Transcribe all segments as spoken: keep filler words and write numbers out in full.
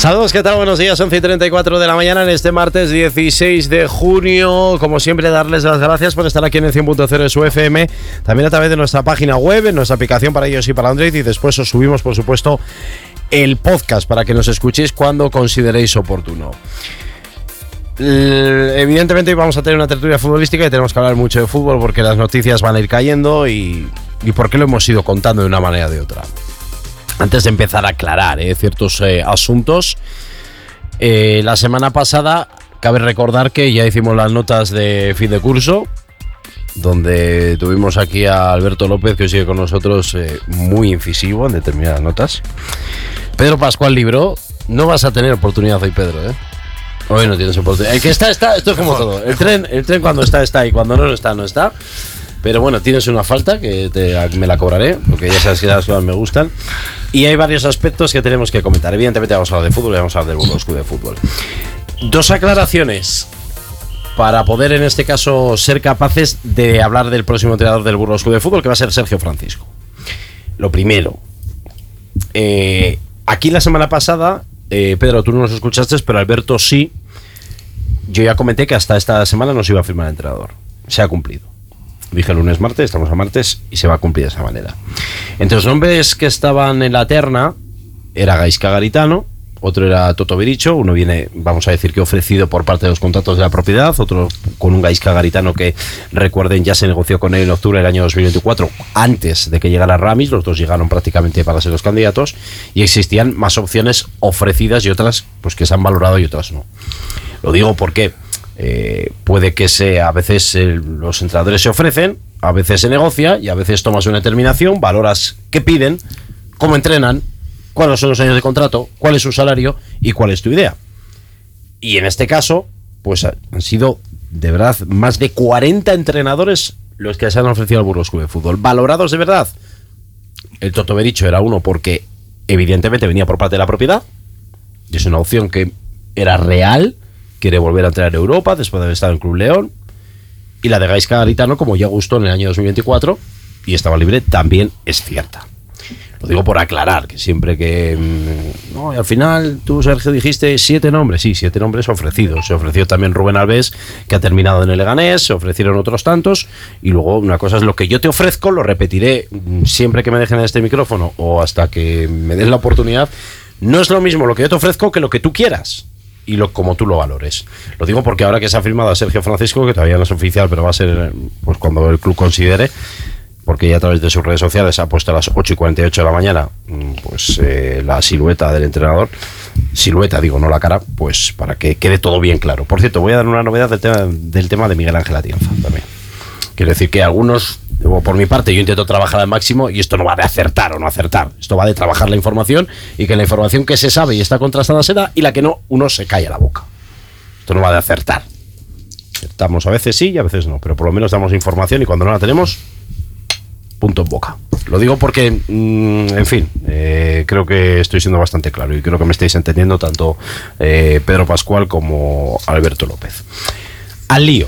Saludos, ¿qué tal? Buenos días, once y treinta y cuatro de la mañana en este martes dieciséis de junio. Como siempre, darles las gracias por estar aquí en el cien punto cero de su F M, también a través de nuestra página web, en nuestra aplicación para iOS y para Android, y después os subimos, por supuesto, el podcast para que nos escuchéis cuando consideréis oportuno. Evidentemente vamos a tener una tertulia futbolística y tenemos que hablar mucho de fútbol porque las noticias van a ir cayendo y, y porque lo hemos ido contando de una manera o de otra. Antes de empezar a aclarar eh, ciertos eh, asuntos, eh, la semana pasada cabe recordar que ya hicimos las notas de fin de curso, donde tuvimos aquí a Alberto López, que hoy sigue con nosotros, eh, muy incisivo en determinadas notas. Pedro Pascual libró. No vas a tener oportunidad hoy, Pedro, ¿eh? Hoy no tienes oportunidad. El que está, está. Esto es como todo. El tren, el tren cuando está, está, y cuando no, no está, no está. Pero bueno, tienes una falta que te, me la cobraré, porque ya sabes que las cosas me gustan. Y hay varios aspectos que tenemos que comentar. Evidentemente vamos a hablar de fútbol y vamos a hablar del Burgos Club de Fútbol. Dos aclaraciones para poder, en este caso, ser capaces de hablar del próximo entrenador del Burgos Club de Fútbol, que va a ser Sergio Francisco. Lo primero, eh, aquí la semana pasada, eh, Pedro, tú no nos escuchaste, pero Alberto sí. Yo ya comenté que hasta esta semana no se iba a firmar el entrenador. Se ha cumplido. Dije el lunes, martes, estamos a martes y se va a cumplir de esa manera. Entre los nombres que estaban en la terna era Gaizka Garitano, otro era Toto Bericho, uno viene, vamos a decir que ofrecido por parte de los contratos de la propiedad, otro con un Gaizka Garitano que, recuerden, ya se negoció con él en octubre del año dos mil veinticuatro, antes de que llegara Ramis. Los dos llegaron prácticamente para ser los candidatos y existían más opciones ofrecidas y otras pues que se han valorado y otras no. Lo digo porque Eh, puede que se, a veces eh, los entrenadores se ofrecen, a veces se negocia y a veces tomas una determinación, valoras qué piden, cómo entrenan, cuáles son los años de contrato, cuál es su salario y cuál es tu idea. Y en este caso, pues han sido de verdad más de cuarenta entrenadores los que se han ofrecido al Burgos Club de Fútbol, valorados de verdad. El Toto Bericho era uno porque evidentemente venía por parte de la propiedad y es una opción que era real. Quiere volver a entrar en Europa después de haber estado en Club León. Y la de Gaizka Garitano, como ya gustó en el año dos mil veinticuatro y estaba libre, también es cierta. Lo digo por aclarar, que siempre que no, y al final tú, Sergio, dijiste siete nombres. Sí, siete nombres ofrecidos. Se ofreció también Rubén Alves, que ha terminado en el Leganés, se ofrecieron otros tantos. Y luego una cosa es lo que yo te ofrezco, lo repetiré siempre que me dejen en este micrófono o hasta que me des la oportunidad. No es lo mismo lo que yo te ofrezco que lo que tú quieras y lo como tú lo valores. Lo digo porque ahora que se ha firmado a Sergio Francisco, que todavía no es oficial, pero va a ser pues cuando el club considere, porque ya a través de sus redes sociales ha puesto a las ocho y cuarenta y ocho de la mañana pues eh, la silueta del entrenador, silueta digo, no la cara, pues para que quede todo bien claro. Por cierto, voy a dar una novedad del tema, del tema de Miguel Ángel Atienza también. Quiero decir que algunos, por mi parte, yo intento trabajar al máximo y esto no va de acertar o no acertar. Esto va de trabajar la información y que la información que se sabe y está contrastada se da y la que no, uno se calla la boca. Esto no va de acertar. Acertamos a veces sí y a veces no, pero por lo menos damos información y cuando no la tenemos, punto en boca. Lo digo porque, mmm, en fin, eh, creo que estoy siendo bastante claro y creo que me estáis entendiendo tanto eh, Pedro Pascual como Alberto López. Al lío.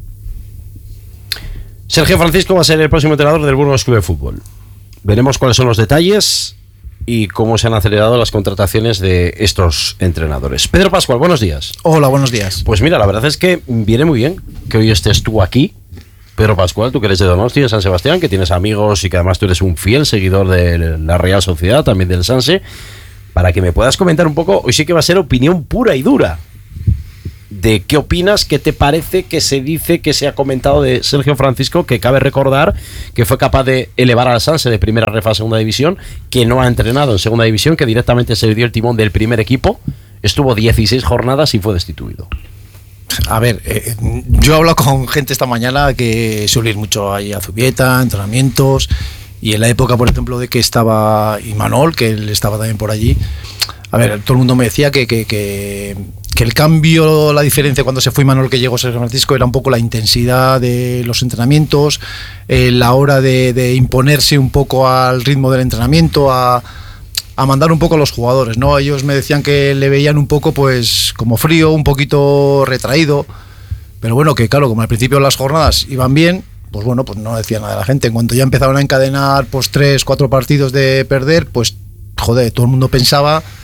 Sergio Francisco va a ser el próximo entrenador del Burgos Club de Fútbol. Veremos cuáles son los detalles y cómo se han acelerado las contrataciones de estos entrenadores. Pedro Pascual, buenos días. Hola, buenos días. Pues mira, la verdad es que viene muy bien que hoy estés tú aquí. Pedro Pascual, tú que eres de Donosti, de San Sebastián, que tienes amigos y que además tú eres un fiel seguidor de la Real Sociedad, también del Sanse, para que me puedas comentar un poco. Hoy sí que va a ser opinión pura y dura. ¿De qué opinas? ¿Qué te parece que se dice, que se ha comentado de Sergio Francisco? Que cabe recordar que fue capaz de elevar al Sanse de primera ref a segunda división, que no ha entrenado en segunda división, que directamente se le dio el timón del primer equipo, estuvo dieciséis jornadas y fue destituido. A ver, eh, yo he hablado con gente esta mañana que suele ir mucho ahí a Zubieta, entrenamientos, y en la época, por ejemplo, de que estaba Imanol, que él estaba también por allí, a ver, todo el mundo me decía que, que, que, que el cambio, la diferencia cuando se fue Imanol que llegó Sergio Francisco era un poco la intensidad de los entrenamientos, eh, la hora de, de imponerse un poco al ritmo del entrenamiento, a, a mandar un poco a los jugadores, ¿no? Ellos me decían que le veían un poco pues como frío, un poquito retraído, pero bueno, que claro, como al principio las jornadas iban bien, pues bueno, pues no decía nada de la gente. En cuanto ya empezaron a encadenar pues tres, cuatro partidos de perder, pues joder, todo el mundo pensaba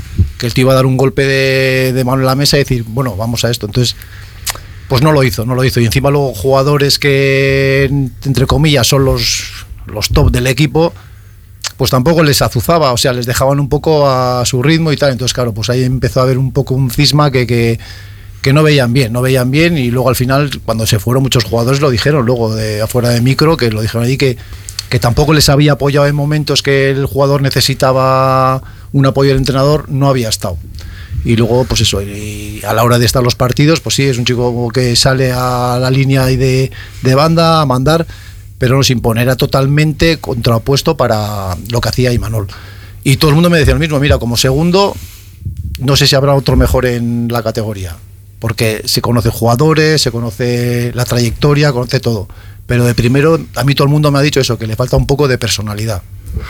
que el tío iba a dar un golpe de, de mano en la mesa y decir, bueno, vamos a esto. Entonces, pues no lo hizo, no lo hizo. Y encima luego jugadores que, entre comillas, son los, los top del equipo, pues tampoco les azuzaba, o sea, les dejaban un poco a su ritmo y tal. Entonces, claro, pues ahí empezó a haber un poco un cisma que, que, que no veían bien, no veían bien. Y luego al final, cuando se fueron muchos jugadores, lo dijeron luego de afuera de micro, que lo dijeron allí, que, que tampoco les había apoyado en momentos que el jugador necesitaba un apoyo del entrenador, no había estado. Y luego, pues eso, y a la hora de estar los partidos, pues sí, es un chico que sale a la línea ahí de, de banda a mandar, pero no sin poner a totalmente contrapuesto para lo que hacía Imanol. Y todo el mundo me decía lo mismo, mira, como segundo, no sé si habrá otro mejor en la categoría, porque se conoce jugadores, se conoce la trayectoria, conoce todo. Pero de primero, a mí todo el mundo me ha dicho eso, que le falta un poco de personalidad.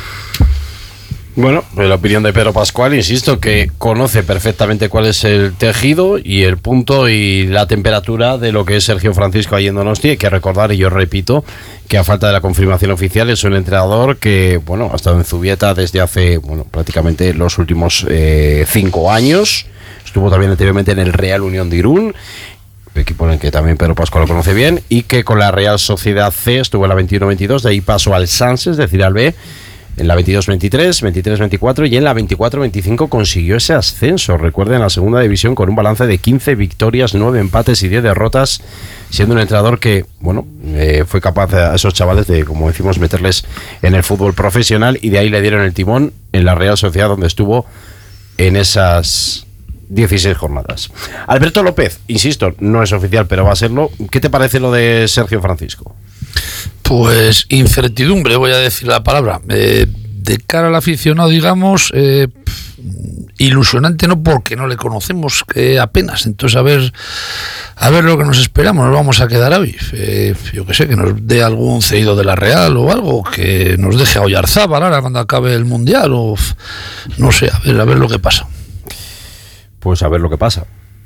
Bueno, la opinión de Pedro Pascual, insisto, que conoce perfectamente cuál es el tejido y el punto y la temperatura de lo que es Sergio Francisco ahí en Donosti. Hay que recordar, y yo repito, que a falta de la confirmación oficial es un entrenador que, bueno, ha estado en Zubieta desde hace, bueno, prácticamente los últimos eh, cinco años. Estuvo también anteriormente en el Real Unión de Irún, equipo en el que también Pedro Pascual lo conoce bien, y que con la Real Sociedad C estuvo en la veintiuno veintidós, de ahí pasó al Sanses, es decir, al B, en la veintidós veintitrés, veintitrés veinticuatro y en la veinticuatro veinticinco consiguió ese ascenso. Recuerden, la segunda división con un balance de quince victorias, nueve empates y diez derrotas, siendo un entrenador que, bueno, eh, fue capaz a esos chavales de, como decimos, meterles en el fútbol profesional, y de ahí le dieron el timón en la Real Sociedad, donde estuvo en esas dieciséis jornadas. Alberto López, insisto, no es oficial, pero va a serlo. ¿Qué te parece lo de Sergio Francisco? Pues incertidumbre, voy a decir la palabra. Eh, de cara al aficionado, digamos, eh, ilusionante no, porque no le conocemos eh, apenas. Entonces, a ver a ver lo que nos esperamos. Nos vamos a quedar hoy. Eh, yo que sé, que nos dé algún cedido de la Real o algo, que nos deje a Oyarzábal ahora cuando acabe el Mundial, o no sé, a ver, a ver lo que pasa. Pues a ver lo que pasa.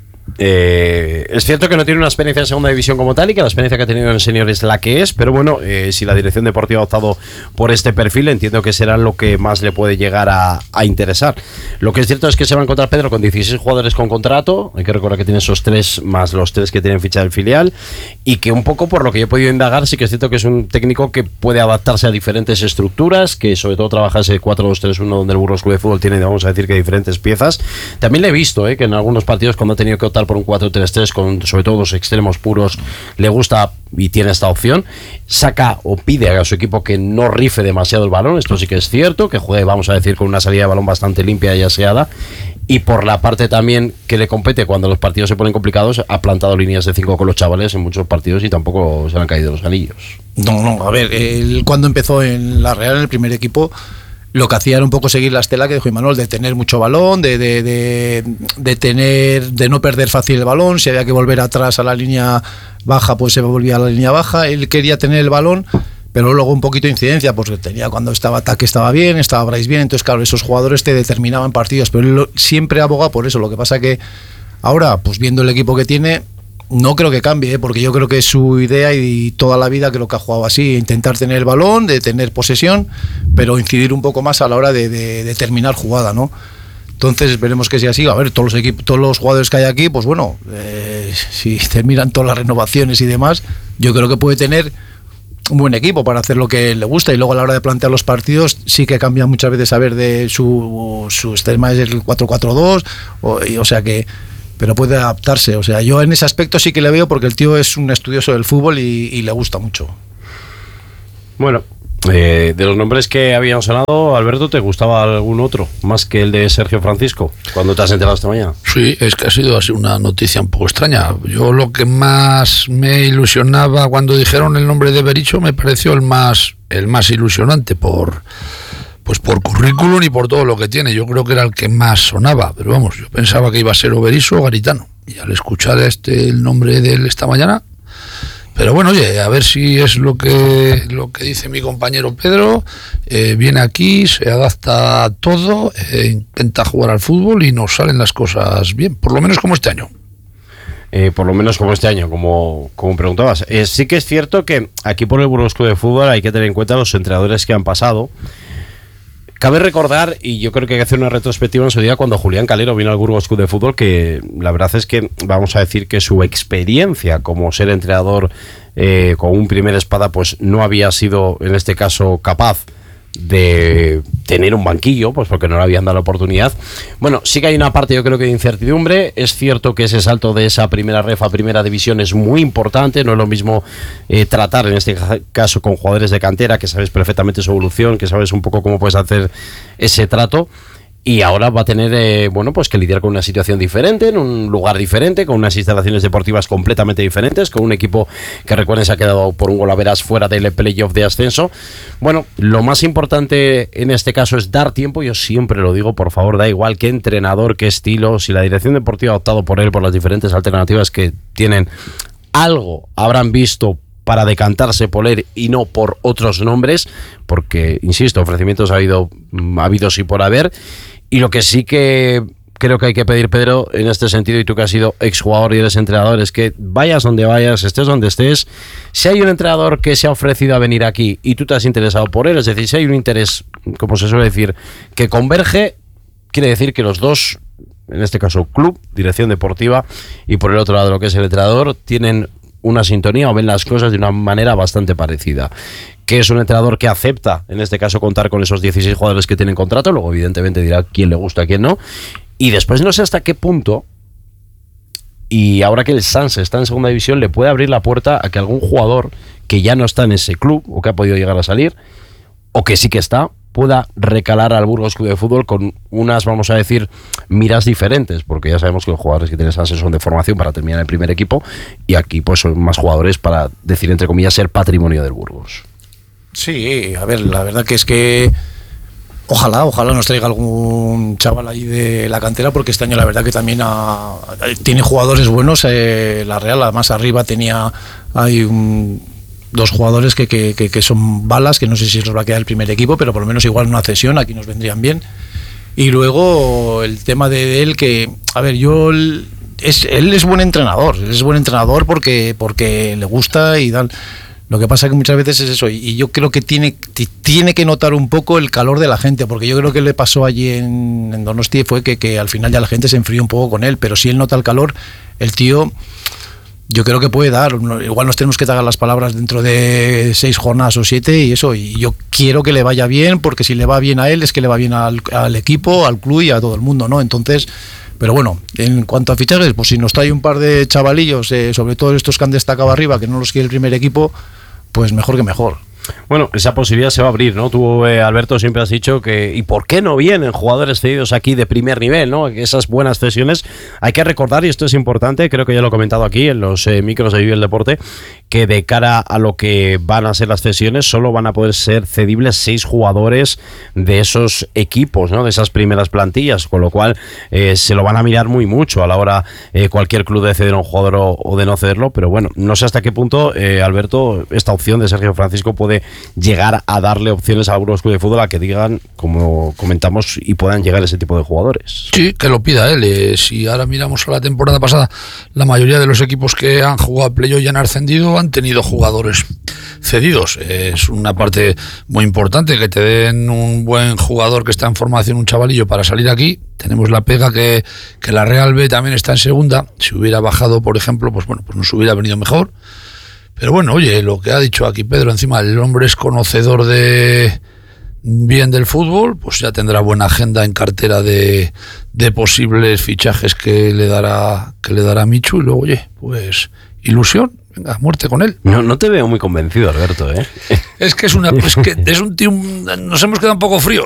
Eh, es cierto que no tiene una experiencia en segunda división como tal, y que la experiencia que ha tenido en senior es la que es, pero bueno, eh, si la dirección deportiva ha optado por este perfil, entiendo que será lo que más le puede llegar a, a interesar. Lo que es cierto es que se va a encontrar Pedro con dieciséis jugadores con contrato. Hay que recordar que tiene esos tres más los tres que tienen ficha del filial, y que un poco por lo que yo he podido indagar, sí que es cierto que es un técnico que puede adaptarse a diferentes estructuras, que sobre todo trabaja ese cuatro dos tres uno, donde el Burgos Club de Fútbol tiene, vamos a decir, que diferentes piezas. También le he visto eh, que en algunos partidos, cuando ha tenido que optar por un cuatro tres tres con sobre todo dos extremos puros, le gusta y tiene esta opción. Saca o pide a su equipo que no rife demasiado el balón, esto sí que es cierto, que juegue, vamos a decir, con una salida de balón bastante limpia y aseada. Y por la parte también que le compete, cuando los partidos se ponen complicados, ha plantado líneas de cinco con los chavales en muchos partidos y tampoco se le han caído los anillos. No, no, a ver, él cuando empezó en la Real, en el primer equipo, lo que hacía era un poco seguir la estela que dijo Imanol, de tener mucho balón, de, de, de, de tener, de no perder fácil el balón. Si había que volver atrás a la línea baja, pues se volvía a la línea baja. Él quería tener el balón, pero luego un poquito de incidencia, porque tenía, cuando estaba ataque estaba bien, estaba Bryce bien, entonces claro, esos jugadores te determinaban partidos, pero él lo, siempre aboga por eso. Lo que pasa que ahora, pues viendo el equipo que tiene, no creo que cambie, ¿eh? Porque yo creo que es su idea, y toda la vida creo que ha jugado así, intentar tener el balón, de tener posesión, pero incidir un poco más a la hora de, de, de terminar jugada, ¿no? Entonces esperemos que sea así. A ver, todos los equipos, todos los jugadores que hay aquí, pues bueno, eh, si terminan todas las renovaciones y demás, yo creo que puede tener un buen equipo para hacer lo que le gusta. Y luego a la hora de plantear los partidos sí que cambia muchas veces, a ver, de su, su sistema es el cuatro cuatro dos, o, y, o sea que, pero puede adaptarse. O sea, yo en ese aspecto sí que le veo, porque el tío es un estudioso del fútbol y, y le gusta mucho. Bueno, eh, de los nombres que habían sonado, Alberto, ¿te gustaba algún otro más que el de Sergio Francisco cuando te has enterado esta mañana? Sí, es que ha sido así una noticia un poco extraña. Yo lo que más me ilusionaba cuando dijeron el nombre de Berizzo, me pareció el más el más ilusionante por pues por currículum y por todo lo que tiene. Yo creo que era el que más sonaba, pero vamos, yo pensaba que iba a ser o Berizzo o Garitano, y al escuchar este el nombre de él esta mañana, pero bueno, oye, a ver si es lo que lo que dice mi compañero Pedro. Eh, viene aquí, se adapta a todo, eh, intenta jugar al fútbol y nos salen las cosas bien, por lo menos como este año. Eh, por lo menos como este año, como, como preguntabas. Eh, sí que es cierto que aquí por el Burgos Club de Fútbol hay que tener en cuenta los entrenadores que han pasado. Cabe recordar, y yo creo que hay que hacer una retrospectiva en su día, cuando Julián Calero vino al Burgos Club de Fútbol, que la verdad es que vamos a decir que su experiencia como ser entrenador eh, con un primer espada pues no había sido en este caso capaz de tener un banquillo, pues porque no le habían dado la oportunidad. Bueno, sí que hay una parte yo creo que de incertidumbre. Es cierto que ese salto de esa primera ref a primera división es muy importante. No es lo mismo eh, tratar en este caso con jugadores de cantera, que sabes perfectamente su evolución, que sabes un poco cómo puedes hacer ese trato. Y ahora va a tener, eh, bueno, pues que lidiar con una situación diferente, en un lugar diferente, con unas instalaciones deportivas completamente diferentes, con un equipo que, recuerden, se ha quedado por un gol a veras fuera del playoff de ascenso. Bueno, lo más importante en este caso es dar tiempo. Yo siempre lo digo, por favor, da igual qué entrenador, qué estilo, si la dirección deportiva ha optado por él, por las diferentes alternativas que tienen, algo habrán visto para decantarse por él y no por otros nombres, porque, insisto, ofrecimientos ha habido, ha habido sí por haber. Y lo que sí que creo que hay que pedir, Pedro, en este sentido, y tú que has sido exjugador y eres entrenador, es que vayas donde vayas, estés donde estés, si hay un entrenador que se ha ofrecido a venir aquí y tú te has interesado por él, es decir, si hay un interés, como se suele decir, que converge, quiere decir que los dos, en este caso club, dirección deportiva, y por el otro lado lo que es el entrenador, tienen una sintonía o ven las cosas de una manera bastante parecida. Que es un entrenador que acepta, en este caso, contar con esos dieciséis jugadores que tienen contrato, luego evidentemente dirá quién le gusta, quién no, y después no sé hasta qué punto, y ahora que el Sanse está en segunda división, le puede abrir la puerta a que algún jugador que ya no está en ese club, o que ha podido llegar a salir, o que sí que está, pueda recalar al Burgos Club de Fútbol con unas, vamos a decir, miras diferentes, porque ya sabemos que los jugadores que tiene Sanse son de formación para terminar el primer equipo, y aquí pues son más jugadores para decir, entre comillas, ser patrimonio del Burgos. Sí, a ver, la verdad que es que ojalá, ojalá nos traiga algún chaval ahí de la cantera, porque este año la verdad que también ha, tiene jugadores buenos. Eh, la Real, además arriba tenía hay un, dos jugadores que, que, que, que son balas, que no sé si los va a quedar el primer equipo, pero por lo menos igual una cesión, aquí nos vendrían bien. Y luego el tema de él, que, a ver, yo... Es, él es buen entrenador, es buen entrenador porque, porque le gusta y tal. Lo que pasa que muchas veces es eso, y yo creo que tiene, tiene que notar un poco el calor de la gente, porque yo creo que le pasó allí en, en Donosti fue que, que al final ya la gente se enfrió un poco con él, pero si él nota el calor, el tío, yo creo que puede dar. Igual nos tenemos que tragar las palabras dentro de seis jornadas o siete y eso, y yo quiero que le vaya bien, porque si le va bien a él es que le va bien al, al equipo, al club y a todo el mundo, ¿no? Entonces... Pero bueno, en cuanto a fichajes, pues si nos trae un par de chavalillos, eh, sobre todo estos que han destacado arriba, que no los quiere el primer equipo, pues mejor que mejor. Bueno, esa posibilidad se va a abrir, ¿no? Tú, eh, Alberto, siempre has dicho que ¿y por qué no vienen jugadores cedidos aquí de primer nivel, ¿no? Esas buenas cesiones. Hay que recordar, y esto es importante, creo que ya lo he comentado aquí en los eh, micros de Vive el Deporte, que de cara a lo que van a ser las cesiones, solo van a poder ser cedibles seis jugadores de esos equipos, ¿no? De esas primeras plantillas, con lo cual eh, se lo van a mirar muy mucho a la hora eh, cualquier club de ceder a un jugador o, o de no cederlo, pero bueno, no sé hasta qué punto, eh, Alberto, esta opción de Sergio Francisco puede llegar a darle opciones a Burgos Club de Fútbol a que digan, como comentamos, y puedan llegar ese tipo de jugadores. Sí, que lo pida él. Eh, si ahora miramos a la temporada pasada, la mayoría de los equipos que han jugado a playoff y han ascendido han tenido jugadores cedidos. Eh, es una parte muy importante que te den un buen jugador que está en formación, un chavalillo, para salir aquí. Tenemos la pega que, que la Real B también está en segunda. Si hubiera bajado, por ejemplo, pues bueno, pues nos hubiera venido mejor. Pero bueno, oye, lo que ha dicho aquí Pedro, encima el hombre es conocedor de bien del fútbol, pues ya tendrá buena agenda en cartera de, de posibles fichajes que le dará que le dará Michu, y luego, oye, pues ilusión, venga, muerte con él. No, no te veo muy convencido, Alberto, ¿eh? Es que es una es que es un tío, nos hemos quedado un poco fríos.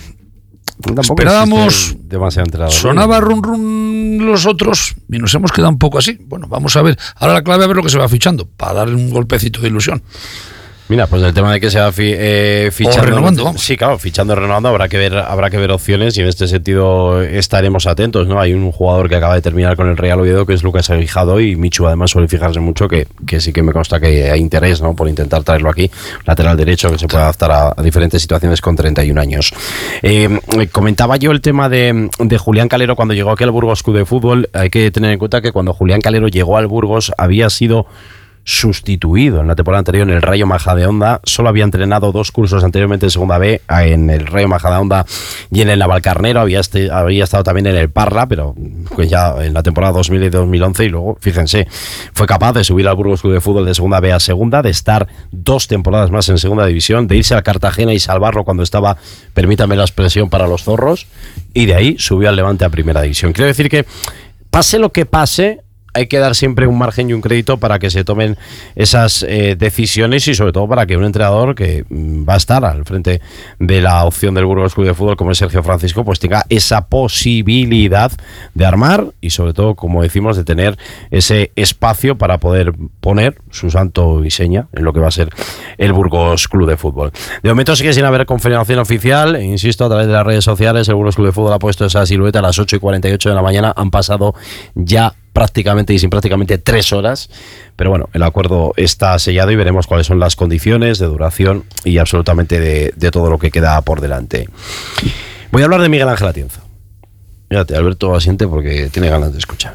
Tampoco esperábamos, demasiado enterado. Sonaba run run los otros y nos hemos quedado un poco así. Bueno, vamos a ver. Ahora la clave es ver lo que se va fichando para darle un golpecito de ilusión. Mira, pues el tema de que se va fi, eh, fichando, o renovando, vamos. Sí, claro, fichando, renovando, habrá que ver, habrá que ver opciones, y en este sentido estaremos atentos, ¿no? Hay un jugador que acaba de terminar con el Real Oviedo, que es Lucas Aguijado, y Michu además suele fijarse mucho que, que sí que me consta que hay interés, ¿no? Por intentar traerlo aquí, lateral derecho, que se puede adaptar a, a diferentes situaciones con treinta y un años. Eh, comentaba yo el tema de, de Julián Calero cuando llegó aquí al Burgos Club de Fútbol. Hay que tener en cuenta que cuando Julián Calero llegó al Burgos había sido sustituido en la temporada anterior en el Rayo Majadahonda. Solo había entrenado dos cursos anteriormente en Segunda B, en el Rayo Majadahonda y en el Navalcarnero. Había, este, había estado también en el Parla, pero pues ya en la temporada dos mil y dos mil once, y luego, fíjense, fue capaz de subir al Burgos Club de Fútbol de Segunda B a Segunda, de estar dos temporadas más en Segunda División, de irse al Cartagena y salvarlo cuando estaba, permítame la expresión, para los zorros, y de ahí subió al Levante a Primera División. Quiero decir que, pase lo que pase, hay que dar siempre un margen y un crédito para que se tomen esas eh, decisiones, y sobre todo para que un entrenador que mm, va a estar al frente de la opción del Burgos Club de Fútbol, como es Sergio Francisco, pues tenga esa posibilidad de armar y sobre todo, como decimos, de tener ese espacio para poder poner su santo y seña en lo que va a ser el Burgos Club de Fútbol. De momento sigue sin haber confirmación oficial, e insisto, a través de las redes sociales el Burgos Club de Fútbol ha puesto esa silueta a las ocho y cuarenta y ocho de la mañana. Han pasado ya prácticamente y sin prácticamente tres horas, pero bueno, el acuerdo está sellado y veremos cuáles son las condiciones de duración y absolutamente de, de todo lo que queda por delante. Voy a hablar de Miguel Ángel Atienza. Fíjate, Alberto asiente porque tiene ganas de escuchar.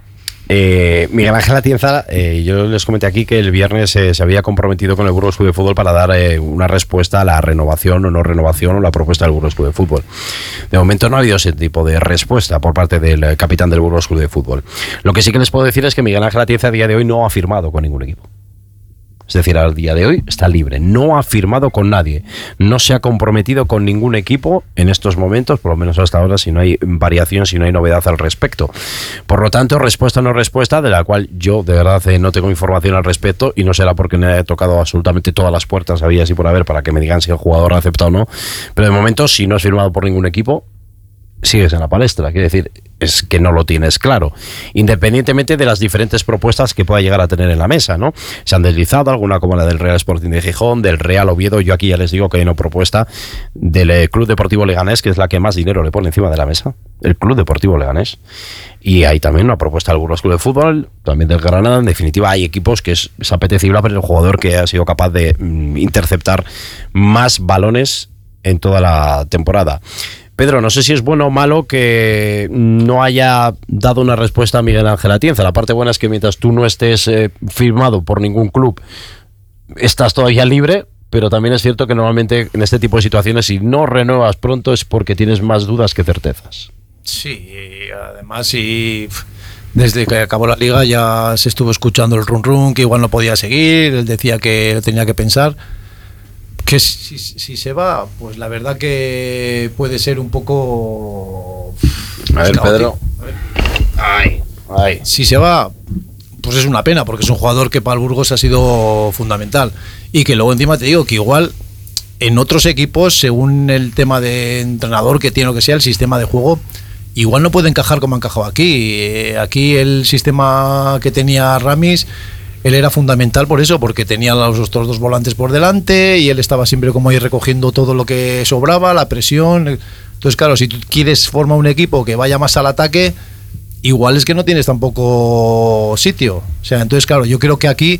Eh, Miguel Ángel Atienza, eh, yo les comenté aquí que el viernes eh, se había comprometido con el Burgos Club de Fútbol para dar eh, una respuesta a la renovación o no renovación o la propuesta del Burgos Club de Fútbol. De momento no ha habido ese tipo de respuesta por parte del eh, capitán del Burgos Club de Fútbol. Lo que sí que les puedo decir es que Miguel Ángel Atienza a día de hoy no ha firmado con ningún equipo. Es decir, al día de hoy está libre, no ha firmado con nadie, no se ha comprometido con ningún equipo en estos momentos, por lo menos hasta ahora, si no hay variación, si no hay novedad al respecto. Por lo tanto, respuesta o no respuesta, de la cual yo de verdad eh, no tengo información al respecto, y no será porque me haya tocado absolutamente todas las puertas había así por haber para que me digan si el jugador ha aceptado o no, pero de momento, si no has firmado por ningún equipo, sigues en la palestra. Quiere decir, es que no lo tienes claro, independientemente de las diferentes propuestas que pueda llegar a tener en la mesa, ¿no? Se han deslizado alguna como la del Real Sporting de Gijón, del Real Oviedo. Yo aquí ya les digo que hay una propuesta del eh, Club Deportivo Leganés, que es la que más dinero le pone encima de la mesa, el Club Deportivo Leganés, y hay también una propuesta del Burgos Club de Fútbol, también del Granada. En definitiva, hay equipos que es, es apetecible para el jugador que ha sido capaz de mm, interceptar más balones en toda la temporada. Pedro, no sé si es bueno o malo que no haya dado una respuesta a Miguel Ángel Atienza. La parte buena es que mientras tú no estés eh, firmado por ningún club, estás todavía libre, pero también es cierto que normalmente en este tipo de situaciones, si no renuevas pronto, es porque tienes más dudas que certezas. Sí, y además, sí, desde que acabó la liga ya se estuvo escuchando el run run, que igual no podía seguir, él decía que tenía que pensar. Que si, si se va, pues la verdad que puede ser un poco... A ver, Pedro. A ver. Ay, ay. Si se va, pues es una pena, porque es un jugador que para el Burgos ha sido fundamental. Y que luego encima te digo que igual en otros equipos, según el tema de entrenador que tiene o que sea, el sistema de juego, igual no puede encajar como ha encajado aquí. Aquí el sistema que tenía Ramis, él era fundamental por eso, porque tenía los otros dos volantes por delante y él estaba siempre como ahí recogiendo todo lo que sobraba, la presión. Entonces, claro, si tú quieres formar un equipo que vaya más al ataque, igual es que no tienes tampoco sitio. O sea, entonces, claro, yo creo que aquí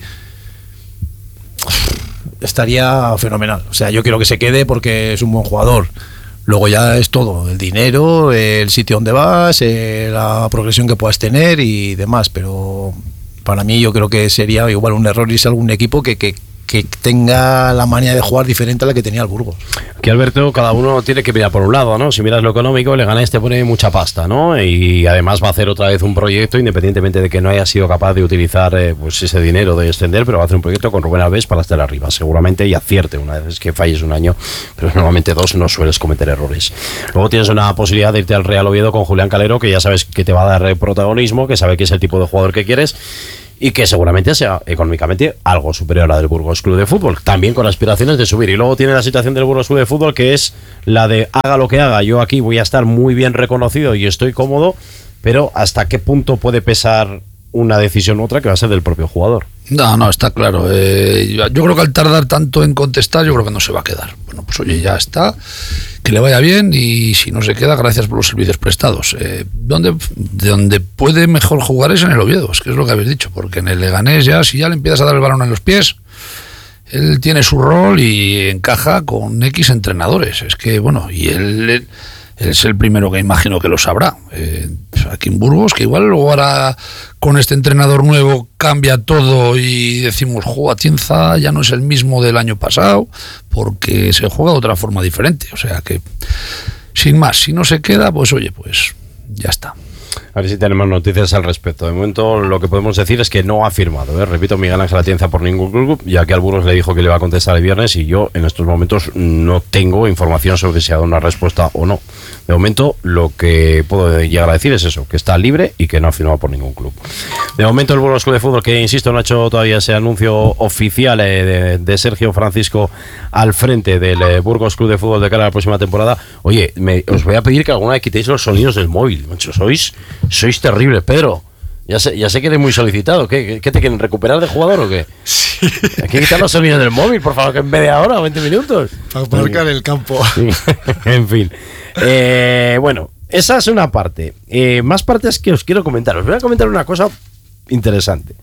estaría fenomenal. O sea, yo quiero que se quede porque es un buen jugador. Luego ya es todo, el dinero, el sitio donde vas, la progresión que puedas tener y demás, pero... Para mí yo creo que sería igual un error irse a algún equipo que, que, que tenga la manera de jugar diferente a la que tenía el Burgos. Aquí, Alberto, cada uno tiene que mirar por un lado, ¿no? Si miras lo económico, Leganés te pone mucha pasta, ¿no? Y además va a hacer otra vez un proyecto, independientemente de que no haya sido capaz de utilizar eh, pues ese dinero de extender, pero va a hacer un proyecto con Rubén Alves para estar arriba, seguramente, y acierte una vez que falles un año, pero normalmente dos no sueles cometer errores. Luego tienes una posibilidad de irte al Real Oviedo con Julián Calero, que ya sabes que te va a dar protagonismo, que sabe que es el tipo de jugador que quieres, y que seguramente sea económicamente algo superior a la del Burgos Club de Fútbol, también con aspiraciones de subir. Y luego tiene la situación del Burgos Club de Fútbol, que es la de haga lo que haga, yo aquí voy a estar muy bien reconocido y estoy cómodo, pero ¿hasta qué punto puede pesar una decisión u otra que va a ser del propio jugador? No, no, está claro. Eh, yo creo que al tardar tanto en contestar, yo creo que no se va a quedar. Bueno, pues oye, ya está, que le vaya bien, y si no se queda, gracias por los servicios prestados. Eh, donde, de donde puede mejor jugar es en el Oviedo, es que es lo que habéis dicho, porque en el Leganés ya, si ya le empiezas a dar el balón en los pies, él tiene su rol y encaja con X entrenadores. Es que, bueno, y él... él es el primero que imagino que lo sabrá. Eh, aquí en Burgos, que igual luego ahora con este entrenador nuevo cambia todo y decimos, jo, Atienza ya no es el mismo del año pasado, porque se juega de otra forma diferente. O sea que, sin más, si no se queda, pues oye, pues ya está. A ver si tenemos noticias al respecto. De momento lo que podemos decir es que no ha firmado, ¿eh? Repito, Miguel Ángel Atienza por ningún club, ya que al Burgos le dijo que le iba a contestar el viernes y yo en estos momentos no tengo información sobre si ha dado una respuesta o no. De momento lo que puedo llegar a decir es eso, que está libre y que no ha firmado por ningún club. De momento el Burgos Club de Fútbol, que insisto no ha hecho todavía ese anuncio oficial eh, de, de Sergio Francisco al frente del eh, Burgos Club de Fútbol de cara a la próxima temporada. Oye, me, os voy a pedir que alguna vez quitéis los sonidos del móvil, macho, sois sois terribles, Pedro. Ya sé, ya sé que eres muy solicitado. ¿Qué, qué te quieren recuperar de jugador o qué? Sí. Hay que quitar los sonidos del móvil, por favor, que en vez de ahora o veinte minutos. Para marcar el campo. Sí. En fin. Eh, bueno, esa es una parte. Eh, más partes que os quiero comentar. Os voy a comentar una cosa interesante.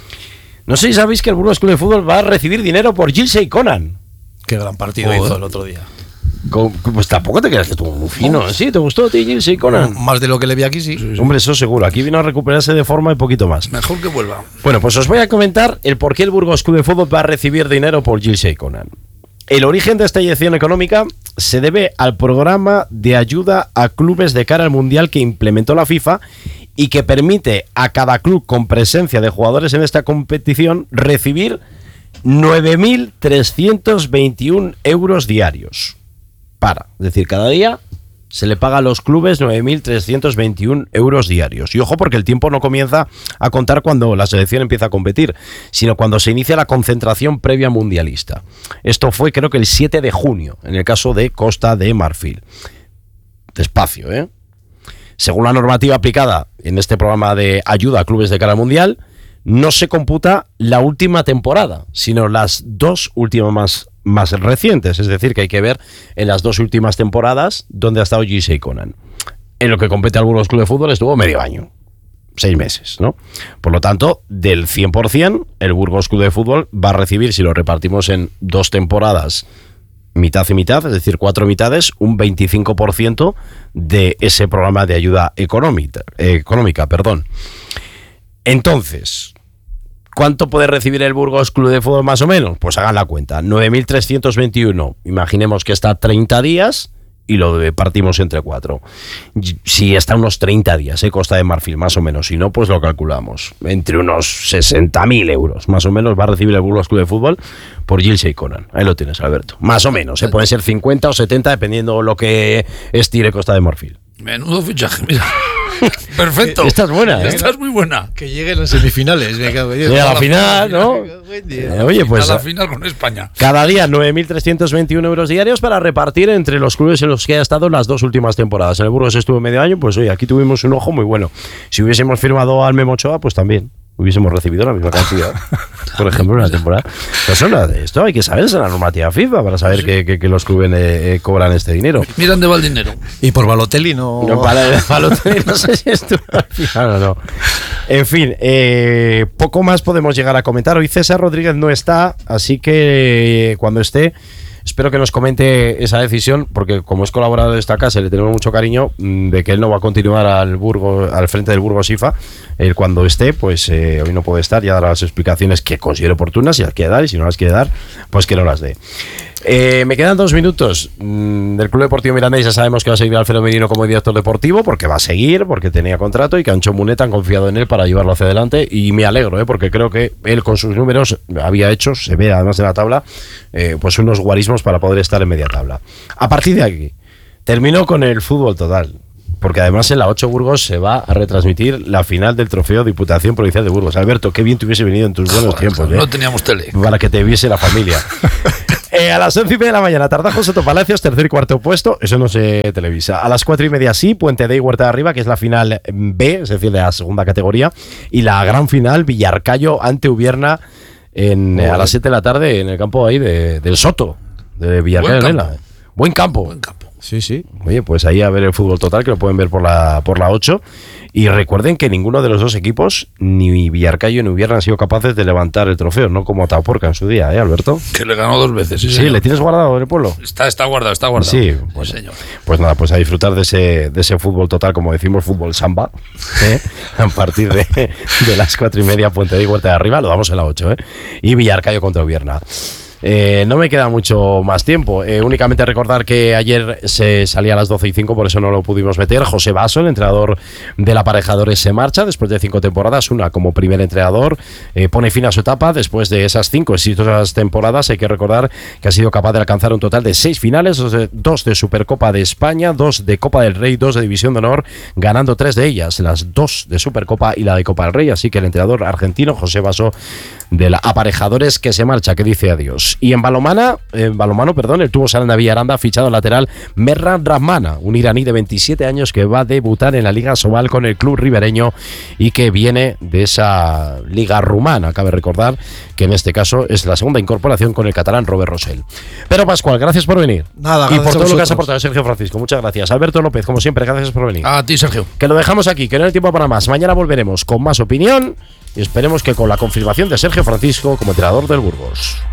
No sé si sabéis que el Burgos Club de Fútbol va a recibir dinero por Gilsey Conan. Qué gran partido oh, hizo el otro día. Pues tampoco te quedaste tú muy fino. ¿Sí? ¿Te gustó a ti, Gilsey Conan? Más de lo que le vi aquí, sí. sí, sí. Hombre, eso seguro. Aquí vino a recuperarse de forma y poquito más. Mejor que vuelva. Bueno, pues os voy a comentar el por qué el Burgos Club de Fútbol va a recibir dinero por Gilsey Conan. El origen de esta inyección económica se debe al programa de ayuda a clubes de cara al Mundial que implementó la FIFA y que permite a cada club con presencia de jugadores en esta competición recibir nueve mil trescientos veintiún euros diarios. Para, es decir, cada día se le paga a los clubes nueve mil trescientos veintiún euros diarios. Y ojo, porque el tiempo no comienza a contar cuando la selección empieza a competir, sino cuando se inicia la concentración previa mundialista. Esto fue, creo que el siete de junio, en el caso de Costa de Marfil. Despacio, ¿eh? Según la normativa aplicada en este programa de ayuda a clubes de cara al mundial, no se computa la última temporada, sino las dos últimas más, más recientes. Es decir, que hay que ver en las dos últimas temporadas dónde ha estado Gilsey Conan. En lo que compete al Burgos Club de Fútbol estuvo medio año, seis meses, ¿no? Por lo tanto, del cien por ciento, el Burgos Club de Fútbol va a recibir, si lo repartimos en dos temporadas, mitad y mitad, es decir, cuatro mitades, un veinticinco por ciento de ese programa de ayuda económica, eh, económica, perdón. Entonces, ¿cuánto puede recibir el Burgos Club de Fútbol más o menos? Pues hagan la cuenta, nueve mil trescientos veintiuno, imaginemos que está treinta días y lo partimos entre cuatro. Si está unos treinta días, ¿eh? Costa de Marfil, más o menos, si no, pues lo calculamos. Entre unos sesenta mil euros, más o menos, va a recibir el Burgos Club de Fútbol por Gilsey Conan. Ahí lo tienes, Alberto. Más o menos, ¿eh? Pueden ser cincuenta o setenta, dependiendo lo que estire Costa de Marfil. Menudo fichaje, mira. Perfecto. Esta es buena, ¿eh? Esta es muy buena. Que lleguen las semifinales. Me cago en Dios. A la final, ¿no? Eh, oye, pues a la final con España. Cada día nueve mil trescientos veintiún euros diarios para repartir entre los clubes en los que ha estado las dos últimas temporadas. En el Burgos estuvo medio año, pues oye, aquí tuvimos un ojo muy bueno. Si hubiésemos firmado al Memo Ochoa, pues también hubiésemos recibido la misma cantidad, por ejemplo, en la temporada. Persona de esto hay que saberse la normativa FIFA para saber sí. que, que, que los clubes eh, cobran este dinero. Miran de va el dinero. Y por Balotelli no. No, para Balotelli no sé si esto al final o no. En fin, eh, poco más podemos llegar a comentar. Hoy César Rodríguez no está, así que eh, cuando esté, espero que nos comente esa decisión, porque como es colaborador de esta casa, le tenemos mucho cariño, de que él no va a continuar al Burgos, al frente del Burgos I F A. Él cuando esté, pues eh, hoy no puede estar, ya dará las explicaciones que considere oportunas, si las quiere dar, y si no las quiere dar, pues que no las dé. Eh, me quedan dos minutos mm, del Club Deportivo Mirandés. Ya sabemos que va a seguir Alfredo Merino como director deportivo, porque va a seguir, porque tenía contrato y que Ancho Munet han confiado en él para llevarlo hacia adelante, y me alegro, eh, porque creo que él con sus números había hecho, se ve además en la tabla, eh, pues unos guarismos para poder estar en media tabla. A partir de aquí, termino con el fútbol total, porque además en la ocho Burgos se va a retransmitir la final del Trofeo Diputación Provincial de Burgos. Alberto, qué bien te hubiese venido en tus buenos Joder, tiempos. No ¿eh? teníamos tele. Para que te viese la familia. Eh, a las once y media de la mañana, Tardajo Soto Palacios, tercer y cuarto puesto, eso no se televisa. A las cuatro y media sí, Puente de y Huerta de Arriba, que es la final B, es decir, de la segunda categoría, y la gran final, Villarcayo ante Ubierna, en, oh, a las siete de la tarde, en el campo ahí de, del Soto, de Villarcayo. Buen campo. Buen campo. Buen campo. Sí, sí. Oye, pues ahí a ver el fútbol total, que lo pueden ver por la por la ocho. Y recuerden que ninguno de los dos equipos, ni Villarcayo ni Ubierna, han sido capaces de levantar el trofeo, no como Ataporca en su día, ¿eh, Alberto? Que le ganó dos veces. Sí, Sí, ¿le tienes guardado en el pueblo? Está, está guardado, está guardado. Sí, pues, sí, señor. Pues nada, pues a disfrutar de ese, de ese fútbol total, como decimos, fútbol samba, ¿eh? A partir de, de las cuatro y media, Puente de Huerta de arriba, lo damos en la ocho, ¿eh? Y Villarcayo contra Ubierna. Eh, no me queda mucho más tiempo. Eh, únicamente recordar que ayer se salía a las doce y cinco, por eso no lo pudimos meter. José Basso, el entrenador del Aparejadores, se marcha después de cinco temporadas, una como primer entrenador. Eh, pone fin a su etapa después de esas cinco exitosas temporadas. Hay que recordar que ha sido capaz de alcanzar un total de seis finales, dos de, dos de Supercopa de España, dos de Copa del Rey, dos de División de Honor, ganando tres de ellas, las dos de Supercopa y la de Copa del Rey. Así que el entrenador argentino José Basso del Aparejadores, que se marcha, que dice adiós. Y en balomana, en balomano, perdón, el Tubo Saranda Villaranda ha fichado al lateral Merran Rahmana, un iraní de veintisiete años que va a debutar en la Liga Sobal con el club ribereño y que viene de esa liga rumana. Cabe recordar que en este caso es la segunda incorporación con el catalán Robert Rosell. Pero Pascual, gracias por venir. Nada, y por todo lo que has vosotros. aportado, Sergio Francisco. Muchas gracias. Alberto López, como siempre, gracias por venir. A ti, Sergio. Que lo dejamos aquí, que no hay tiempo para más. Mañana volveremos con más opinión y esperemos que con la confirmación de Sergio Francisco como entrenador del Burgos.